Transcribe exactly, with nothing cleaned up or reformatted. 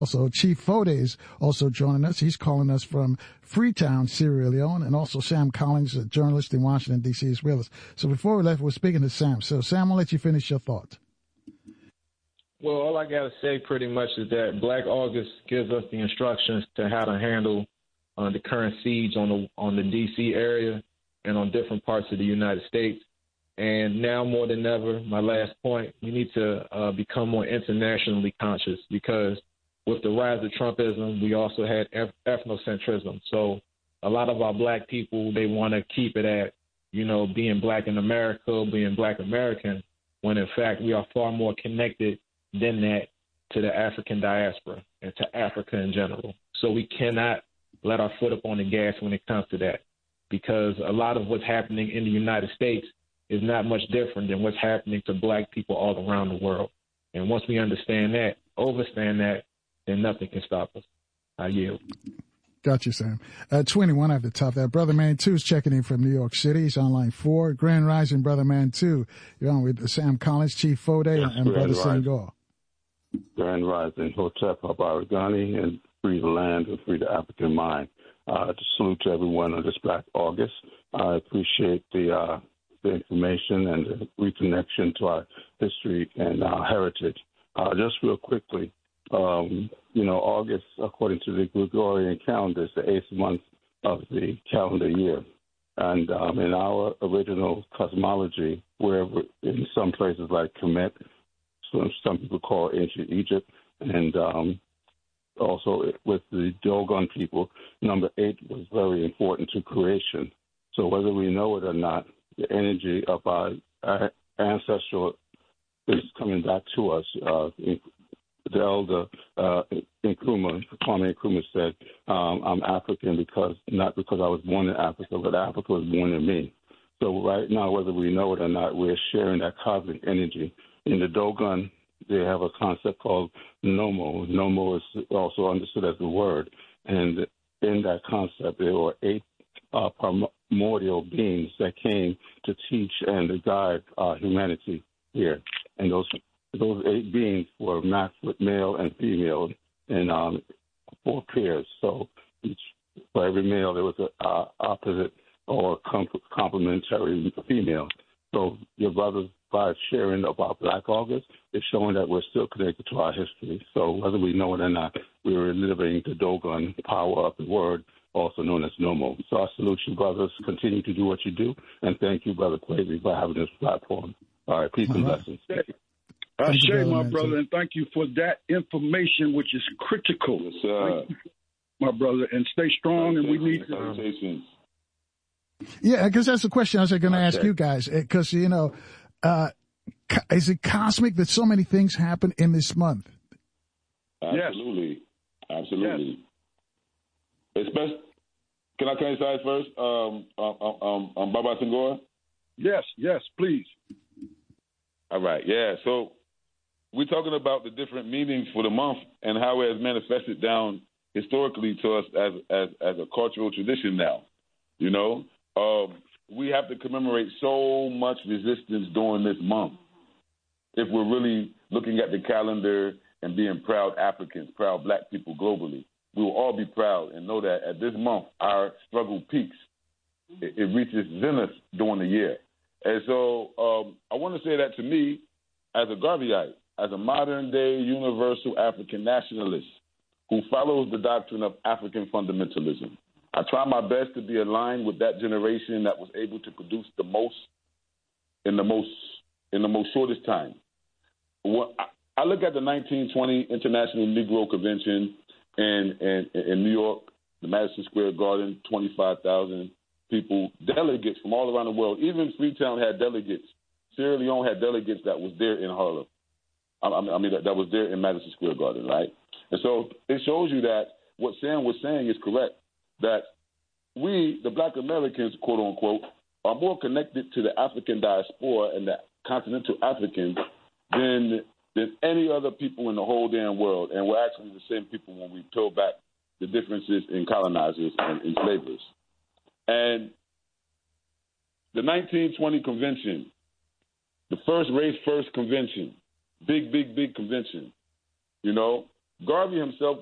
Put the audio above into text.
Also, Chief Fode is also joining us. He's calling us from Freetown, Sierra Leone, and also Sam Collins, a journalist in Washington, D C is with us. So before we left, we're speaking to Sam. So, Sam, I'll let you finish your thoughts. Well, all I got to say pretty much is that Black August gives us the instructions to how to handle uh, the current siege on the on the D C area and on different parts of the United States. And now more than ever, my last point, we need to uh, become more internationally conscious, because with the rise of Trumpism, we also had ethnocentrism. So a lot of our black people, they want to keep it at, you know, being black in America, being black American, when in fact we are far more connected than that to the African diaspora and to Africa in general. So we cannot let our foot up on the gas when it comes to that, because a lot of what's happening in the United States is not much different than what's happening to black people all around the world. And once we understand that, overstand that, then nothing can stop us. I yield. Got you, Sam. Uh, twenty-one at the top there. Brother Man two is checking in from New York City. He's on line four. Grand Rising, Brother Man two. You're on with Sam Collins, Chief Fode, yes, and Brother Senghor. Grand Rising, Hotep Habarigani, and free the land and free the African mind. Uh, to salute to everyone on this Black August. I appreciate the uh, the information and the reconnection to our history and our heritage. Uh, just real quickly, um, you know, August, according to the Gregorian calendar, is the eighth month of the calendar year. And um, in our original cosmology, where in some places like Kemet, some, some people call it ancient Egypt, and um, also with the Dogon people, number eight was very important to creation. So whether we know it or not, the energy of our, our ancestral is coming back to us. Uh, the elder uh, Nkrumah, Kwame Nkrumah said, um, I'm African because not because I was born in Africa, but Africa was born in me. So right now, whether we know it or not, we're sharing that cosmic energy. In the Dogon, they have a concept called Nomo. Nomo is also understood as the word. And in that concept, there were eight uh, primordial beings that came to teach and to guide uh, humanity here. And those those eight beings were matched with male and female in um, four pairs. So each for every male, there was an uh, opposite or comp- complementary female. So your brothers, by sharing about Black August, is showing that we're still connected to our history. So whether we know it or not, we're living the Dogon power of the word, also known as Nomo. So I salute you, brothers. Continue to do what you do. And thank you, Brother Quavy, for having this platform. All right, peace All and right. blessings. I say, my brother, and thank you for that information, which is critical. Yes, sir. My brother, and stay strong, and we need to. Yeah, because that's the question I was going to ask you guys. Because, you know, uh, is it cosmic that so many things happen in this month? Absolutely. Yes. Absolutely. Yes. Especially, can I criticize first, um, um, um, um, Baba Senghor? Yes, yes, please. All right, yeah. So we're talking about the different meanings for the month and how it has manifested down historically to us as as, as a cultural tradition now. You know, um, we have to commemorate so much resistance during this month. If we're really looking at the calendar and being proud Africans, proud black people globally, we will all be proud and know that at this month, our struggle peaks. It, it reaches zenith during the year. And so um, I want to say that to me, as a Garveyite, as a modern-day universal African nationalist who follows the doctrine of African fundamentalism, I try my best to be aligned with that generation that was able to produce the most in the most in the most shortest time. What, I, I look at the nineteen twenty International Negro Convention in, in, in New York, the Madison Square Garden, twenty-five thousand people, delegates from all around the world. Even Freetown had delegates. Sierra Leone had delegates that was there in Harlem. I, I mean, that, that was there in Madison Square Garden, right? And so it shows you that what Sam was saying is correct, that we, the black Americans, quote unquote, are more connected to the African diaspora and the continental Africans than than any other people in the whole damn world. And we're actually the same people when we peel back the differences in colonizers and enslavers. And the nineteen twenty convention, the first race first convention, big, big, big convention, you know, Garvey himself